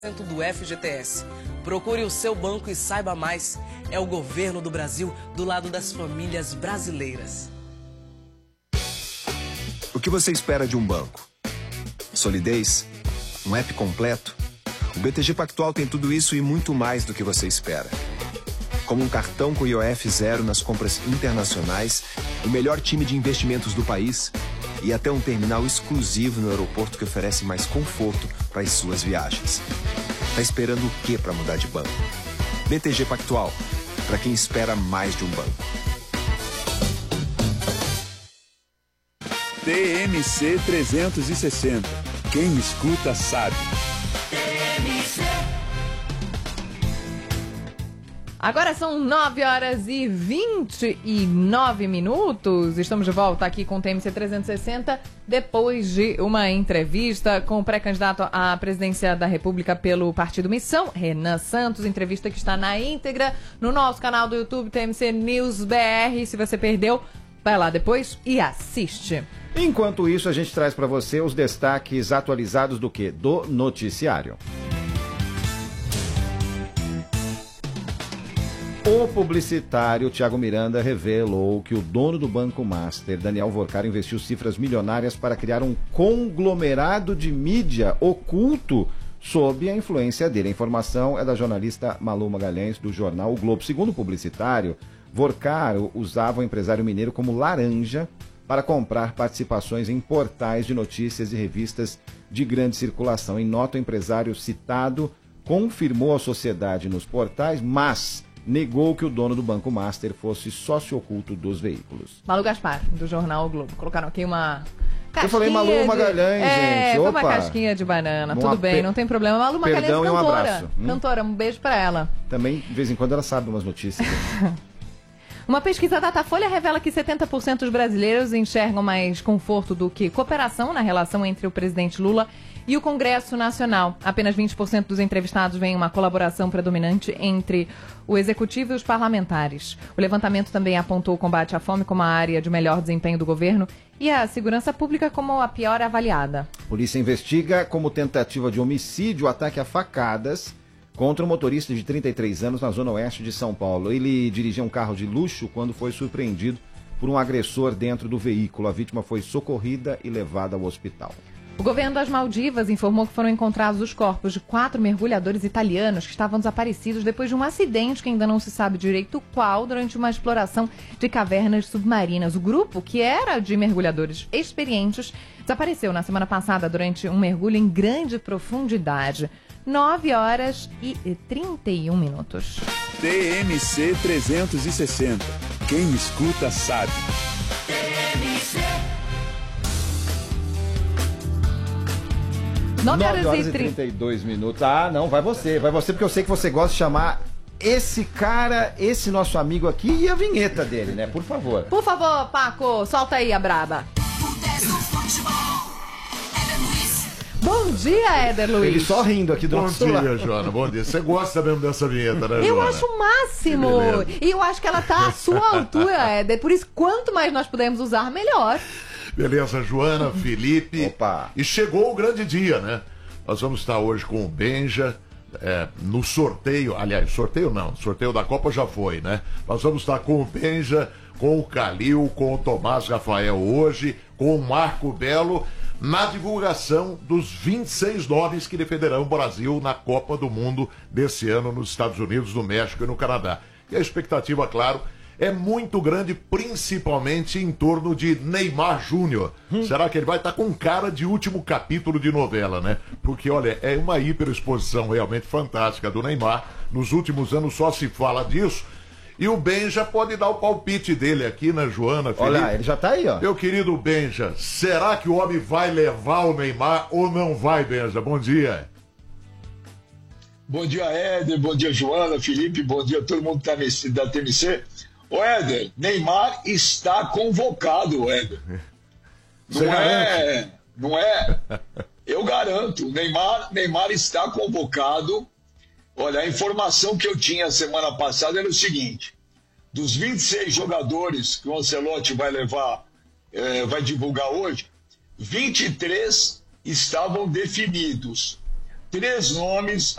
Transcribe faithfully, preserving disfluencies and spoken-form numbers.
do F G T S. Procure o seu banco e saiba mais. É o governo do Brasil do lado das famílias brasileiras. O que você espera de um banco? Solidez? Um app completo? O B T G Pactual tem tudo isso e muito mais do que você espera. Como um cartão com I O F zero nas compras internacionais, o melhor time de investimentos do país e até um terminal exclusivo no aeroporto que oferece mais conforto para as suas viagens. Tá esperando o quê para mudar de banco? B T G Pactual, para quem espera mais de um banco. T M C trezentos e sessenta. Quem escuta sabe. Agora são nove horas e vinte e nove minutos. Estamos de volta aqui com o T M C trezentos e sessenta, depois de uma entrevista com o pré-candidato à presidência da República pelo Partido Missão, Renan Santos. Entrevista que está na íntegra no nosso canal do YouTube, T M C News B R. Se você perdeu, vai lá depois e assiste. Enquanto isso, a gente traz para você os destaques atualizados do quê? Do noticiário. O publicitário Thiago Miranda revelou que o dono do Banco Master, Daniel Vorcar, investiu cifras milionárias para criar um conglomerado de mídia oculto sob a influência dele. A informação é da jornalista Malu Magalhães, do jornal O Globo. Segundo o publicitário, Vorcar usava o empresário mineiro como laranja para comprar participações em portais de notícias e revistas de grande circulação. Em nota, o empresário citado confirmou a sociedade nos portais, mas negou que o dono do Banco Master fosse sócio oculto dos veículos. Malu Gaspar, do jornal O Globo. Colocaram aqui uma casquinha. Eu falei Malu Magalhães, de... é, gente. Opa. Opa. Foi uma casquinha de banana. Uma Tudo bem, pe... não tem problema. Malu Magalhães, Perdão cantora. E um abraço. Hum? Cantora, um beijo pra ela. Também, de vez em quando, ela sabe umas notícias. Uma pesquisa da Datafolha revela que setenta por cento dos brasileiros enxergam mais conforto do que cooperação na relação entre o presidente Lula e o Congresso Nacional. Apenas vinte por cento dos entrevistados veem uma colaboração predominante entre o executivo e os parlamentares. O levantamento também apontou o combate à fome como a área de melhor desempenho do governo e a segurança pública como a pior avaliada. Polícia investiga como tentativa de homicídio o ataque a facadas contra um motorista de trinta e três anos na zona oeste de São Paulo. Ele dirigia um carro de luxo quando foi surpreendido por um agressor dentro do veículo. A vítima foi socorrida e levada ao hospital. O governo das Maldivas informou que foram encontrados os corpos de quatro mergulhadores italianos que estavam desaparecidos depois de um acidente que ainda não se sabe direito qual, durante uma exploração de cavernas submarinas. O grupo, que era de mergulhadores experientes, desapareceu na semana passada durante um mergulho em grande profundidade. nove horas e trinta e um minutos. T M C trezentos e sessenta. Quem escuta sabe. T M C. nove horas e trinta e dois minutos. Ah, não, vai você, vai você, porque eu sei que você gosta de chamar esse cara, esse nosso amigo aqui e a vinheta dele, né? Por favor. Por favor, Paco, solta aí a braba. Bom dia, Éder Luiz. Ele só rindo aqui do Bom nosso dia, lado. Joana, bom dia. Você gosta mesmo dessa vinheta, né, Eu Joana? acho o máximo. E eu acho que ela tá à sua altura, Éder. Por isso, quanto mais nós pudermos usar, melhor. Beleza, Joana, Felipe. Opa. E chegou o grande dia, né? Nós vamos estar hoje com o Benja é, no sorteio. Aliás, sorteio não, sorteio da Copa já foi, né? Nós vamos estar com o Benja, com o Calil, com o Tomás Rafael hoje, com o Marco Belo, na divulgação dos vinte e seis nomes que defenderão o Brasil na Copa do Mundo desse ano nos Estados Unidos, no México e no Canadá. E a expectativa, claro, é muito grande, principalmente em torno de Neymar Júnior. Hum. Será que ele vai estar com cara de último capítulo de novela, né? Porque, olha, é uma hiperexposição realmente fantástica do Neymar. Nos últimos anos só se fala disso. E o Benja pode dar o palpite dele aqui, né, Joana? Felipe? Olha, ele já tá aí, ó. Meu querido Benja, será que o homem vai levar o Neymar ou não vai, Benja? Bom dia. Bom dia, Éder. Bom dia, Joana, Felipe. Bom dia a todo mundo que tá nesse, da T M C. Ô, Éder, Neymar está convocado, Éder. Você não garante? é, não é? Eu garanto. Neymar, Neymar está convocado. Olha, a informação que eu tinha semana passada era o seguinte: dos vinte e seis jogadores que o Ancelotti vai levar, é, vai divulgar hoje, vinte e três estavam definidos. três nomes